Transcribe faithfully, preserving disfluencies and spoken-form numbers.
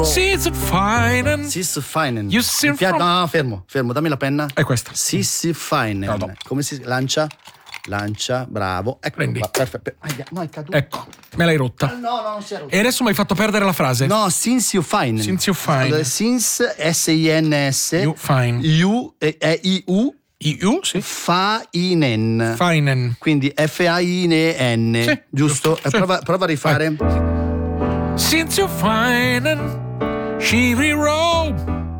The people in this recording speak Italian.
Sis feinen. Sis feinen. You see Fia- from- no, no, fermo, fermo, dammi la penna. È questa. Sis feinen. No, no. Come si lancia? Lancia, bravo. Ecco, Prendi. qua, perfetto. Aia, no, è caduto. Ecco, me l'hai rotta. No, no, non si è rotto. E adesso mi hai fatto perdere la frase. No, since you feinen. Since you feinen. Allora, since S I N S. You fein. You è è I U. You, sì. Feinen. Feinen. Quindi F A I N N. Sì, giusto? giusto, Eh, sì. Prova, prova a rifare. Since you feinen, she rewrote